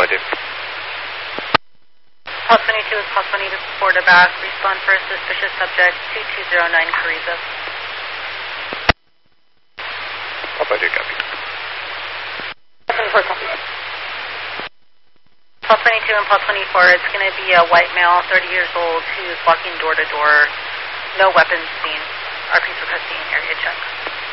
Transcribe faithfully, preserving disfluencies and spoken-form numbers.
Roger. Pulse twenty-two is Pulse twenty to quarterback. Respond for a suspicious subject, two two zero nine Carrizo. Roger, copy. twenty-four copy. Pulse twenty-two and Pulse twenty-four, it's going to be a white male, thirty years old, who's walking door to door, no weapons seen. R Ps requesting area check.